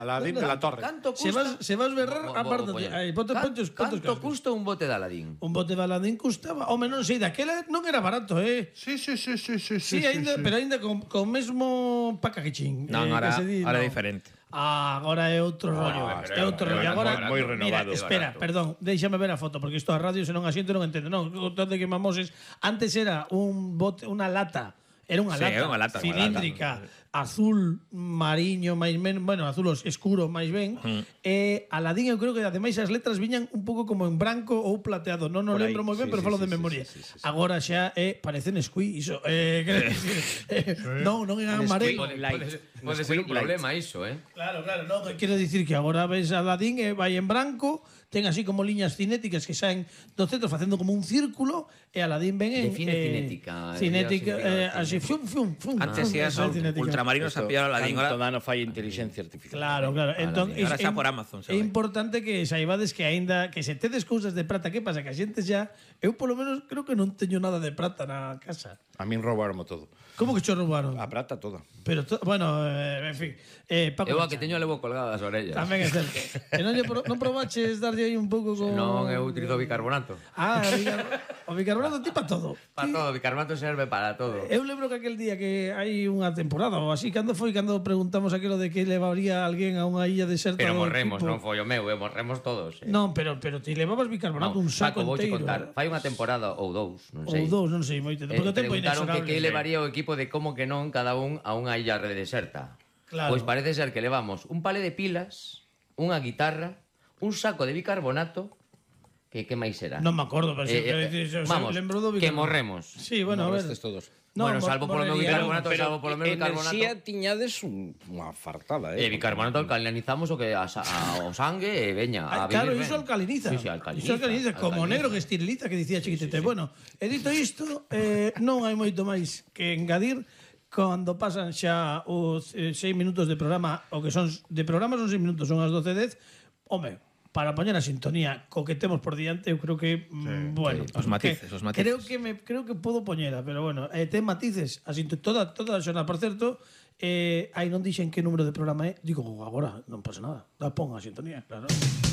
Aladín de la Torre. Canto Se vas berrar, apártate. Aí, ponte Canto cascos. custa un bote de Aladín? Un bote de Aladín custaba, home, non sei, daquela non era barato, Sí. Sí, pero aínda con mesmo packaging. Non, ahora é diferente. Agora é outro rollo. É outro rollo. Agora, moi renovado. Mira, espera, perdón, déixame ver a foto, porque isto a radio, se non a xente non entende. Non, contando que mamoses, antes era un bote, unha lata. Era unha Sí, lata, era unha lata, cilíndrica, azul mariño, máis ben, bueno, azul escuro máis ben. E Aladín, eu creo que ademais as letras viñan un pouco como en branco ou plateado. Non o lembro moi ben, pero falo de memoria. Agora xa parece Nesquik iso. Quero dicir, non é amarelo. Pode ser un problema iso, Claro, no, quero dicir que agora ves Aladín e vai en branco, ten así como liñas cinéticas que saen do centro facendo como un círculo e Aladín ven en Define cinética. Cinética, así fum. Antes ia son ultramarinos a pillar Aladín. Canto dano fai inteligencia artificial. Claro. Entón, Ahora xa por Amazon, é importante que saibades que aínda que se tedes cousas de prata, que pasa que a xente xa, eu polo menos creo que non teño nada de prata na casa. A min roubaronmo todo. Como que cho roubaron? A prata toda. Pero bueno, en fin, Paco. Eu a que teño levo colgadas as orellas. Tamén é certo. E non probaches darlle aí un pouco con Non, eu utilizo bicarbonato. O bicarbonato ti pa todo. Para todo, bicarbonato serve para todo. Eu lembro que aquel día que hai unha temporada ou así, cando preguntamos aquilo de que levaría alguén a unha illa deserta. Pero morremos, non foi o meu, morremos todos. Non, pero ti levabas bicarbonato un saco Paco, vouche inteiro. contar. Fai unha temporada ou dous, non sei. Ou dous, non sei, moito. Porque o tempo preguntaron inexorable. que levaría o equipo de como que non cada un a unha illa deserta. Claro. Pois parece ser que levamos un pale de pilas, unha guitarra, un saco de bicarbonato, que máis era? Non me acordo, pero vamos, lembro do que bicarbonato. morremos. Sí, bueno, a ver. Estes todos. No, Bueno, salvo polo meu bicarbonato, Pero salvo polo meu bicarbonato. enerxía tiñades unha fartada, Bicarbonato alcalinizamos o que o sangue e veña a Claro, vivir iso ben. alcaliniza. Sí, Iso alcaliniza, como negro que esteriliza, que dicía Chiquitete. Bueno, e dito isto, non hai moito máis que engadir. Cando pasan xa os 6 minutos de programa, o que son de programa son 6 minutos, son as 12:10. Home, para poñer a sintonía co que temos por diante, eu creo que bueno, os matices. Creo que podo poñela, pero bueno, ten matices, toda a xornada, por certo, aí non dixen que número de programa é, digo agora, non pasa nada. Pon a sintonía, claro.